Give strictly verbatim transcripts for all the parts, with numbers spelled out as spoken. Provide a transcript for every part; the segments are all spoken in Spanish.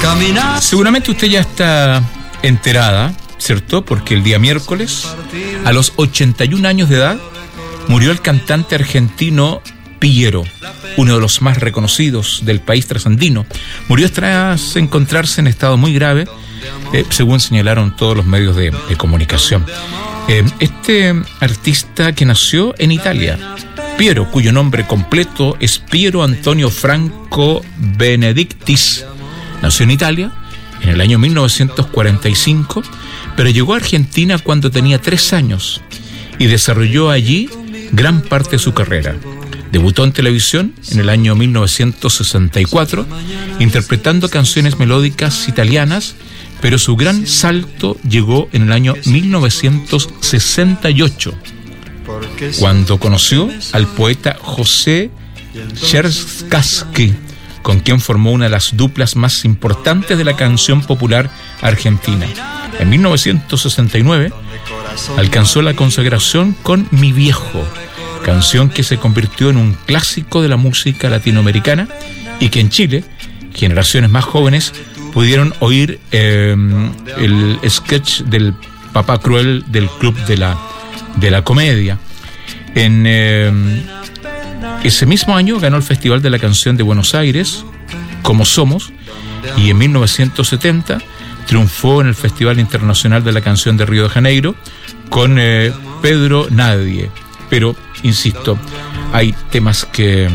Seguramente usted ya está enterada, ¿cierto? Porque el día miércoles, a los ochenta y un años de edad, murió el cantante argentino Piero, uno de los más reconocidos del país trasandino. Murió tras encontrarse en estado muy grave, eh, según señalaron todos los medios de, de comunicación. Eh, este artista que nació en Italia, Piero, cuyo nombre completo es Piero Antonio Franco Benedictis, nació en Italia en el año mil novecientos cuarenta y cinco, pero llegó a Argentina cuando tenía tres años y desarrolló allí gran parte de su carrera. Debutó en televisión en el año mil novecientos sesenta y cuatro, interpretando canciones melódicas italianas, pero su gran salto llegó en el año mil novecientos sesenta y ocho, cuando conoció al poeta José Cherkassky, con quien formó una de las duplas más importantes de la canción popular argentina. En mil novecientos sesenta y nueve alcanzó la consagración con Mi Viejo, canción que se convirtió en un clásico de la música latinoamericana y que en Chile, generaciones más jóvenes pudieron oír eh, el sketch del Papá Cruel del Club de la, de la Comedia. En eh, ese mismo año ganó el Festival de la Canción de Buenos Aires, Como Somos, y en mil novecientos setenta triunfó en el Festival Internacional de la Canción de Río de Janeiro con eh, Pedro Nadie. Pero, insisto, hay temas que,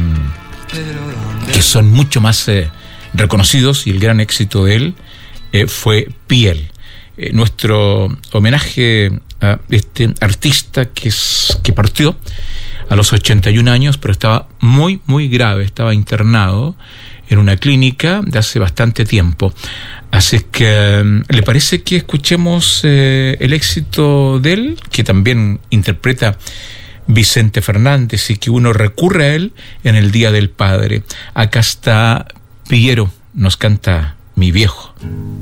que son mucho más eh, reconocidos, y el gran éxito de él eh, fue Piel. Eh, nuestro homenaje a este artista que, es, que partió a los ochenta y un años, pero estaba muy, muy grave, estaba internado en una clínica de hace bastante tiempo. Así que, ¿le parece que escuchemos eh, el éxito de él, que también interpreta Vicente Fernández y que uno recurre a él en el Día del Padre? Acá está Piero, nos canta Mi Viejo.